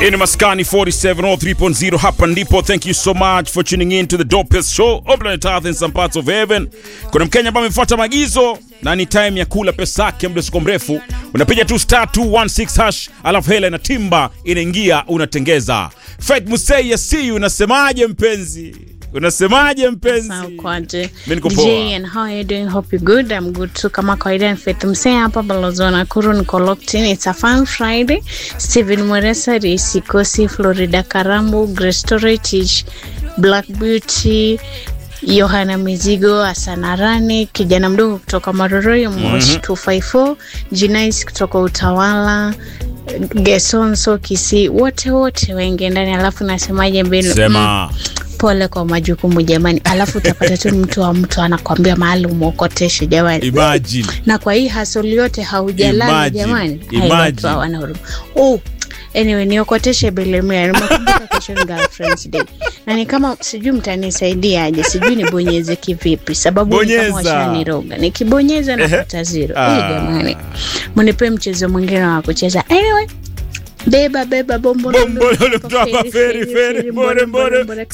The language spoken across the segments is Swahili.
In Maskani 47 or 3.0 hapa ndipo. Thank you so much for tuning in to the dopest show on planet Earth in some parts of heaven. Kuna Mkenya ambaye amefuata maagizo na ni time ya kula pesa yake muda siko mrefu. Unapiga tu star 216 hash alafu hela na timba inaingia unatengeza. Faith Musei ya see you, unasemaje mpenzi? Unasemaje mpenzi? Saukwaje. Mimi niko DJ poa. and how are you doing? Hope you're good. I'm good too. Kama kawaida Faith Msee hapa Balozona Kuru niko locked in. It's a fun Friday. Steven Mweresa, Risikosi, Florida Karambu, Grace Storage, Black Beauty, Yohana Mizigo, Asanarani, kijana mdogo kutoka Maroroi, Moshi 254, Jinais kutoka Utawala, Gesonso Kisi, wote wengi ndani. Alafu nasemaje mbele? Sema. Pole kwa majukumu jamani. Alafu utapata tu mtu anakuambia mahali umokoteshe jamani. Imagine. Na kwa hii hustle yote haujalala jamani. Imagine. Anyway, niokoteshe Belemia. Nimekumbuka kesho ni Girlfriend's Day. Na ni kama sijui mtanisaidia aje, sijui nibonyeze kivipi sababu ni kama washaniroga. Nikibonyeza napata 0. Jamani. Mnipe mchezo mwingine wa kucheza. Anyway, beba bombo mtu hapa feri mbore.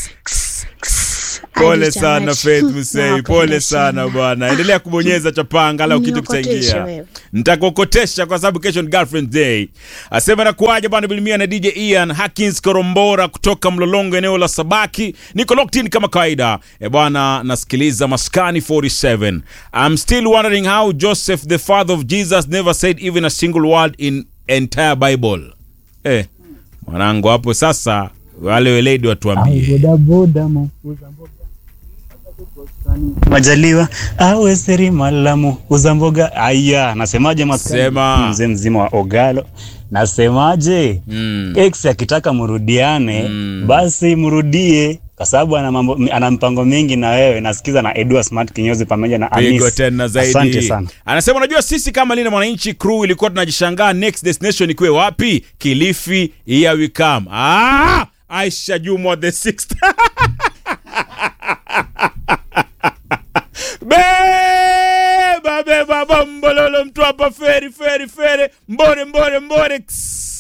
Pole sana Faith Musei, pole sana bwana. Endelea kubonyeza chapanga ala kitu kitaingia. Nitakokotesha kwa sababu kesho ni Girlfriend Day. Asema na kuaje bwana Bilimia na DJ Ian Hackins Korombora kutoka Mlolongo eneo la Sabaki. Niko locked in kama kawaida. Bwana nasikiliza Maskani 47. I'm still wondering how Joseph the father of Jesus never said even a single word in entire Bible. Mwanangu hapo sasa wale weledi watuambie. Boda mauza mboga. Majaliwa awe seri malamu uza mboga. Aya, nasemaje Maskani? Sema. Mzee mzima wa Ogalo. Nasemaje? Ex akitaka murudiane, basi murudie kwa sababu ana mpango mingi na wewe. Nasikiza na Edward Smart Kinyozi pamoja na Anis. Pigo tena zaidi. Asante sana. Anasema unajua sisi kama Linda Mwananchi crew ilikuwa tunajishangaa next destination ikuwe wapi? Kilifi, here we come. Aisha Juma the 6th. Beba bombololo mtu hapa feri mbore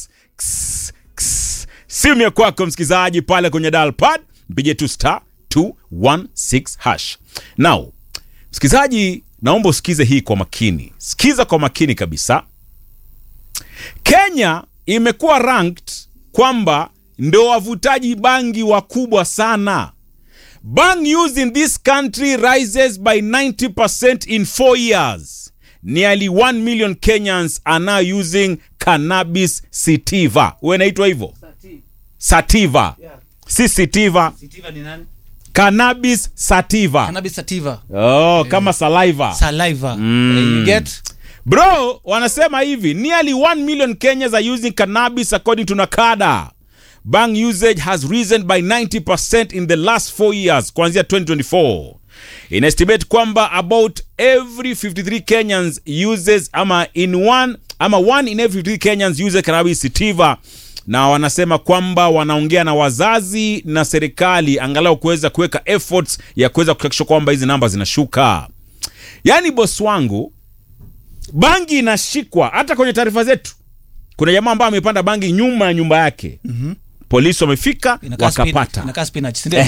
simu ya kwako msikizaji pale kwenye dial pad mpige tu star 216 hash. Now msikizaji, naomba usikize hii kwa makini. Sikiza kwa makini kabisa. Kenya imekuwa ranked kwamba ndo wavutaji bangi wakubwa sana. Bang used in this country rises by 90% in 4 years. Nearly 1 million Kenyans are now using cannabis sativa. Wewe naitwa hivyo? Sativa. Yeah. Si sativa. Sativa ni nani? Cannabis sativa. Cannabis sativa. Kama saliva. Saliva. You get? Bro, wanasema hivi, nearly 1 million Kenyans are using cannabis according to NACADA. Bang usage has risen by 90% in the last 4 years, kuanzia 2024. Inestimate kwamba about every 53 Kenyans uses one in every 53 Kenyans uses cannabis sativa. Na wanasema kwamba wanaongea na wazazi na serikali angalau kuweza kuweka efforts ya kuweza kuhakikisha kwamba hizi namba zinashuka. Yani boss wangu, bangi inashikwa hata kwenye taarifa zetu. Kuna jamaa ambaye amepanda bangi nyuma ya nyumba yake. Polisi wamefika wakapata. Inakaa spinach, ndio.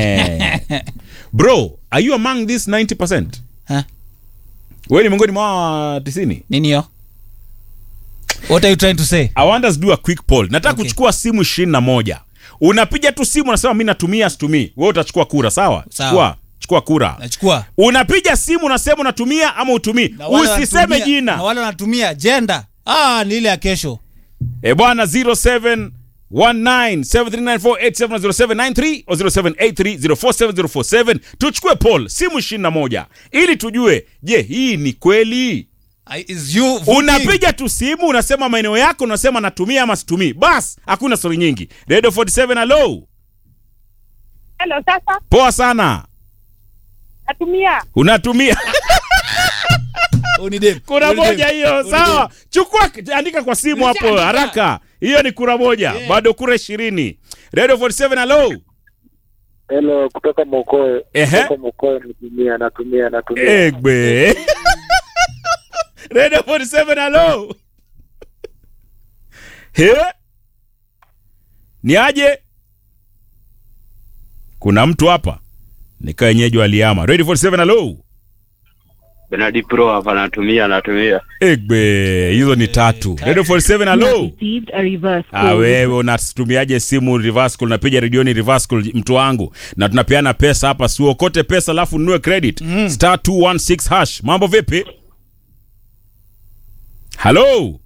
Bro, are you among this 90%? Wewe ni miongoni mwa 90? Nini hiyo? What are you trying to say? I want us to do a quick poll. Nataka kuchukua simu 21. Unapiga tu simu unasema mimi natumia situmii. Wewe utachukua kura, sawa? Chukua kura. Nachukua. Unapiga simu unasema unatumia ama utumii. Usiseme jina. Na wale wanatumia gender. Ni ile ya kesho. Bwana 07197394870793 au 0783047047. Tuchukue poll simu 21 ili tujue, je, hii ni kweli? Unapiga tu simu unasema maeneo yako, unasema natumia ama situmii. Bas, hakuna story nyingi. Radio 47, hello. Hello, sasa. Poa sana. Natumia. Unatumia. Kura moja hiyo, sawa. Chukua, andika kwa simu hapo haraka. Hiyo ni kura moja. Yeah. Bado kura 20. Radio 47, hello. Hello, kutoka Mokoe. Kutoka Mokoe natumia. Egbe. Radio 47, hello. Here? Ni aje? Kuna mtu hapa. Nika yenyeji aliama. Ready for 7 hello. Benadi Pro hapa natumia. Egbe, hizo ni tatu. Ready for 7 hello. Wewe unatumiaje simu reverse call? Unapiga redioni reverse call mtu wangu. Na tunapeana pesa hapa, si uokote pesa alafu nunue credit. Star 216 hash. Mambo vipi? Hello.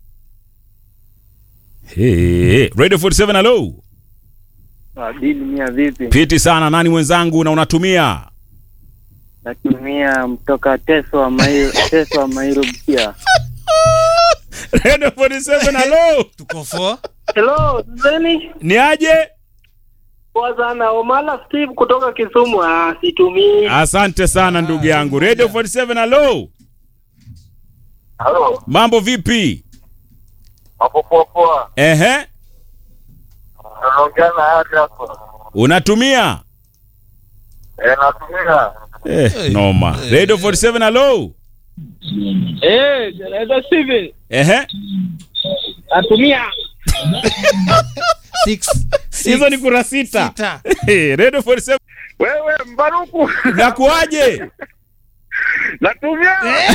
Hey, ready for 7 hello. Dini mia vipi? Piti sana, nani mwenzangu na unatumia? Natumia mtoka Teso wa Mairo pia. Ready for 7 hello. Tuko for. Hello, Zeni. Ni aje? Poa sana, Omala Steve kutoka Kisumu. Situmii. Asante sana ndugu yangu. Radio 47 hello. Halo. Mambo vipi? Hapo poa. Ehe. Naongea na hapo. Unatumia? Natumia. Noma. Radio 47 hello. Radio Steve. Ehe. Natumia. 6. Hizo ni kura 6. Radio 47. Wewe Mbaruku. Nakuaje? Natumia.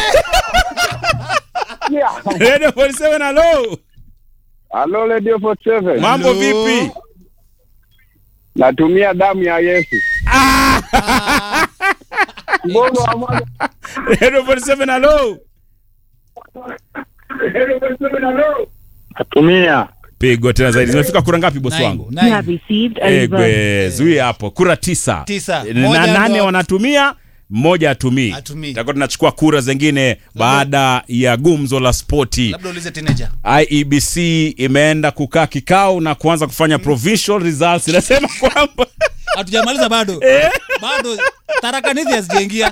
Radio 47 hello. Halo Radio 47. Mambo vipi? Natumia damu ya Yesu. Mbona amana? Radio 47 hello. Natumia. Pigo tena zaidi. Zimefika kura ngapi bosi wangu? Zui hapo. Kura 9. Na 8 wanatumia, mmoja atumii. Tutakuwa tunachukua kura zingine baada ya gumzo la spoti. Labda ulize teenager. IEBC imeenda kukaa kikao na kuanza kufanya provincial results. Inasema kwamba hatujamaliza bado. Bado tarakanizi hazijaingia.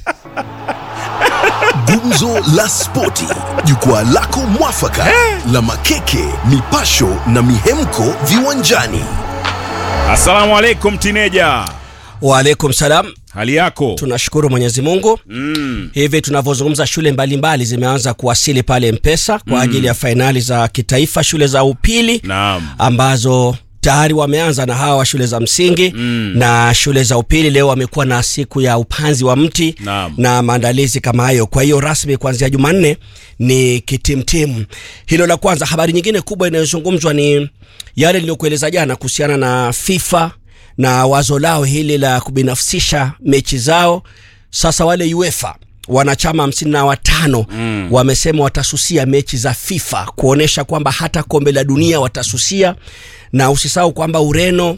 Gumzo la spoti, jukwaa lako mwafaka la makeke, mipasho na mihemko viwanjani. Assalamu alaikum teenager. Wa alaikum salam. Hali yako? Tunashukuru Mwenyezi Mungu. Hivi tunavyozungumza shule mbalimbali zimeanza kuwasili pale M-Pesa kwa ajili ya fainali za kitaifa, shule za upili. Naam. Ambazo tayari wameanza na hawa shule za msingi na shule za upili leo wamekuwa na siku ya upanzi wa mti. Naam. Na maandalizi kama hayo. Kwa hiyo rasmi kuanzia Jumanne ni kitimtimu. Hilo la kwanza. Habari nyingine kubwa inayozungumzwa ni yale niliyokueleza jana kuhusiana na FIFA na wazo lao hili la kubinafsisha mechi zao. Sasa wale UEFA wanachama 55 wamesema watasusia mechi za FIFA, kuonesha kwamba hata kombe la dunia watasusia. Na usisahau kwamba Ureno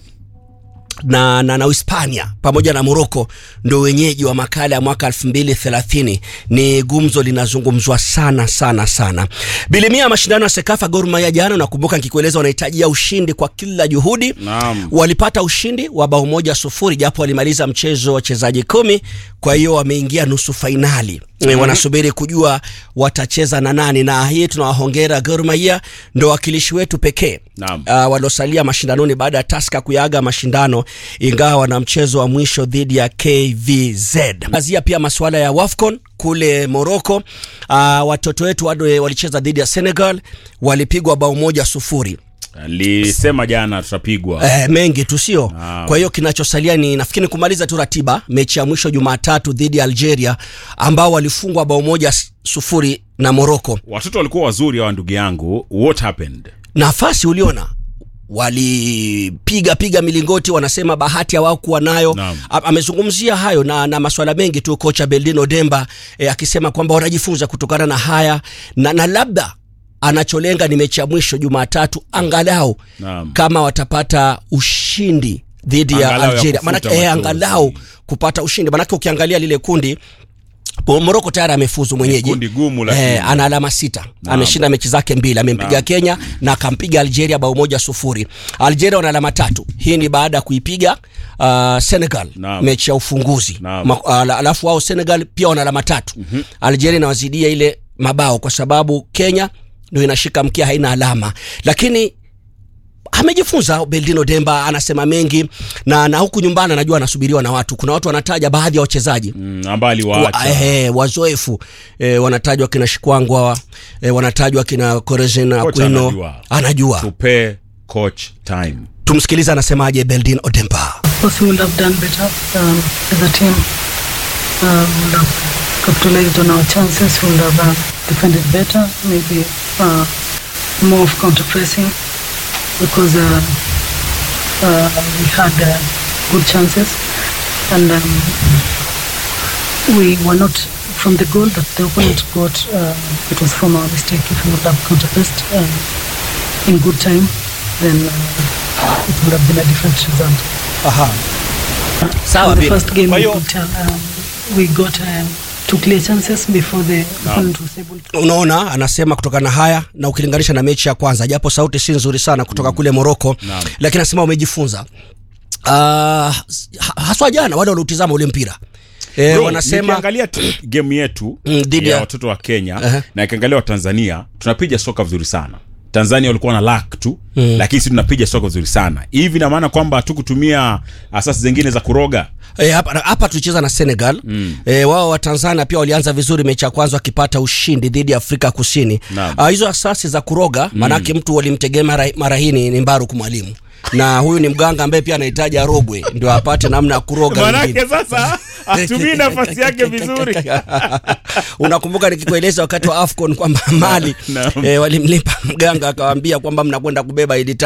na Hispania pamoja na Morocco ndio wenyeji wa makala ya mwaka 2030. Ni gumzo linazungumzwa sana. Bilimia mashindano ya Sekafa Gor Mahia jana, nakumbuka nikikueleza wanahitajia ushindi kwa kila juhudi. Naam. Walipata ushindi wa bao 1-0 japo walimaliza mchezo wachezaji 10. Kwa hiyo wameingia nusu finali. Wanasubiri kujua watacheza na nani, na hii tunawahongera Gor Mahia, ndio wakilishi wetu pekee walosalia mashindanoni baada ya Tusker kuyaga mashindano, ingawa na mchezo wa mwisho dhidi ya KVZ. Azia pia masuala ya WAFCON kule Morocco. Watoto wetu walicheza dhidi ya Senegal, walipigwa bao 1-0. Alisema jana tutapigwa. Mengi tu sio. Kwa hiyo kinachosalia ni nafikiri kumaliza tu ratiba. Mechi ya mwisho Jumatatu dhidi ya Algeria ambao walifungwa bao 1-0 na Morocco. Watoto walikuwa wazuri hawa ndugu yangu. What happened? Nafasi uliona walipiga milingoti, wanasema bahati hawakuwa nayo. Amezungumzia hayo na masuala mengi tu kocha Beldino Demba akisema kwamba wanajifunza kutokana na haya na labda anacholenga ni mechi ya mwisho Jumatatu, angalau kama watapata ushindi dhidi ya Algeria. Maana angalau kupata ushindi, maana ukiangalia lile kundi Morocco tayari amefuzu mwenyeji. Kundi gumu lakini ana alama 6. Ameshinda mechi zake 2, amempiga Kenya na akampiga Algeria bao 1-0. Algeria wana alama 3. Hii ni baada ya kuipiga Senegal mechi ya ufunguzi. Alafu wao Senegal pia wana alama 3. Algeria inawazidia ile mabao kwa sababu Kenya ndio inashika mkia, haina alama. Lakini amejifunza Beldino Demba, anasema mengi na huku nyumbani anajua anasubiriwa na watu. Kuna watu wanataja baadhi ya wachezaji ambali wazoefu, wanatajwa kina Shikwangwa, wanatajwa kina Korezena Aquino. Anajua tupe coach time. Tumsikiliza anasemaje Beldin Odemba. Of course, we would have done better as a team. We would have capitalized on our chances. We would have defended better, maybe more of counter-pressing, because we had good chances, and we were not from the goal that the opponent got. It was from our mistake. If we would have counter-pressed in good time, then it would have been a different result. Sawa, the first game we could tell we got two clear chances before the opponent was able to... Unaona, anasema kutokana na haya na ukilinganisha na mechi ya kwanza, japo sauti si nzuri sana kutoka kule Morocco, lakini anasema umejifunza. Haswa jana wale waliotazama ule mpira. Wanasema nikiangalia game yetu ya watoto wa Kenya na nikiangalia wa Tanzania, tunapiga soka vizuri sana. Tanzania walikuwa na lack tu, lakini sisi tunapiga soka vizuri sana. Hivi na maana kwamba hatukutumia asasi zingine za kuroga. Hapa tulicheza na Senegal. Wao wa Tanzania pia walianza vizuri mechi ya kwanza wakipata ushindi dhidi ya Afrika Kusini. Hizo asasi za kuroga, manake mtu walimtegemea mara hii ni Mbaruku Mwalimu. Na huyu ni mganga ambaye pia anahitaji arogwe ndio apate namna ya kuroga. Manake sasa atumie nafasi yake vizuri. Unakumbuka nikikueleza wakati wa AFCON kwamba Mali walimlipa mganga akawaambia kwamba mnakwenda kubeba ili